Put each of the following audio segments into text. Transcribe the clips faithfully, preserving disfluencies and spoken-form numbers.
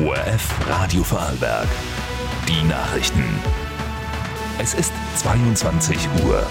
O R F Radio Vorarlberg. Die Nachrichten. Es ist zweiundzwanzig Uhr.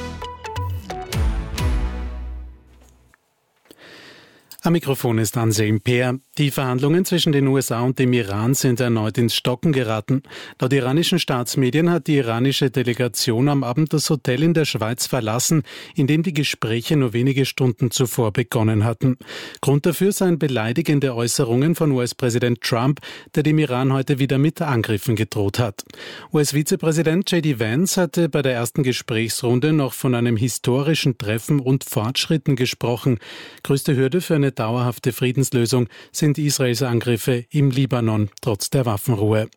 Am Mikrofon ist Anselm Peer. Die Verhandlungen zwischen den U S A und dem Iran sind erneut ins Stocken geraten. Laut iranischen Staatsmedien hat die iranische Delegation am Abend das Hotel in der Schweiz verlassen, in dem die Gespräche nur wenige Stunden zuvor begonnen hatten. Grund dafür seien beleidigende Äußerungen von U S-Präsident Trump, der dem Iran heute wieder mit Angriffen gedroht hat. U S-Vizepräsident J D Vance hatte bei der ersten Gesprächsrunde noch von einem historischen Treffen und Fortschritten gesprochen. Größte Hürde für eine dauerhafte Friedenslösung sind Israels Angriffe im Libanon trotz der Waffenruhe.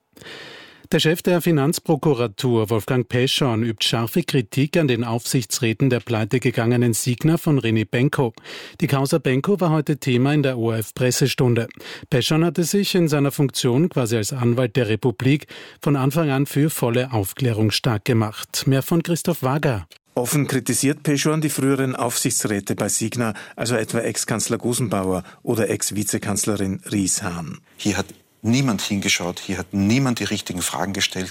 Der Chef der Finanzprokuratur, Wolfgang Peschorn, übt scharfe Kritik an den Aufsichtsräten der pleitegegangenen Signa von René Benko. Die Causa Benko war heute Thema in der O R F-Pressestunde. Peschorn hatte sich in seiner Funktion quasi als Anwalt der Republik von Anfang an für volle Aufklärung stark gemacht. Mehr von Christoph Wager. Offen kritisiert Peschorn die früheren Aufsichtsräte bei Signa, also etwa Ex-Kanzler Gusenbauer oder Ex-Vizekanzlerin Ries-Hahn. Hier hat niemand hingeschaut, hier hat niemand die richtigen Fragen gestellt.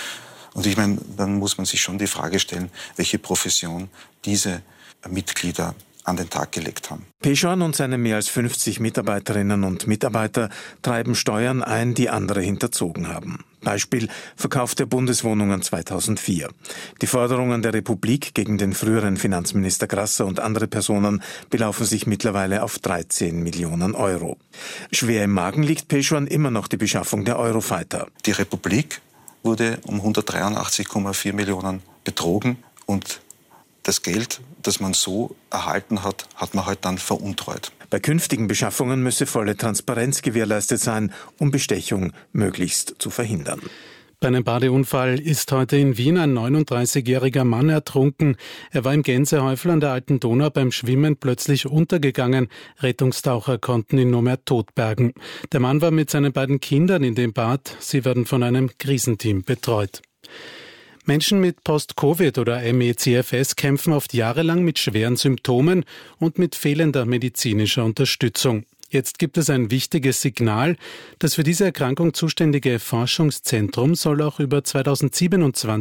Und ich meine, dann muss man sich schon die Frage stellen, welche Profession diese Mitglieder an den Tag gelegt haben. Peschorn und seine mehr als fünfzig Mitarbeiterinnen und Mitarbeiter treiben Steuern ein, die andere hinterzogen haben. Beispiel Verkauf der Bundeswohnungen zweitausendvier. Die Forderungen der Republik gegen den früheren Finanzminister Grasser und andere Personen belaufen sich mittlerweile auf dreizehn Millionen Euro. Schwer im Magen liegt Peschorn immer noch die Beschaffung der Eurofighter. Die Republik wurde um hundertdreiundachtzig Komma vier Millionen betrogen und das Geld, das man so erhalten hat, hat man halt dann veruntreut. Bei künftigen Beschaffungen müsse volle Transparenz gewährleistet sein, um Bestechung möglichst zu verhindern. Bei einem Badeunfall ist heute in Wien ein neununddreißigjähriger Mann ertrunken. Er war im Gänsehäufel an der Alten Donau beim Schwimmen plötzlich untergegangen. Rettungstaucher konnten ihn nur mehr tot bergen. Der Mann war mit seinen beiden Kindern in dem Bad. Sie werden von einem Krisenteam betreut. Menschen mit Post-Covid oder M E C F S kämpfen oft jahrelang mit schweren Symptomen und mit fehlender medizinischer Unterstützung. Jetzt gibt es ein wichtiges Signal. Das für diese Erkrankung zuständige Forschungszentrum soll auch über zweitausendsiebenundzwanzig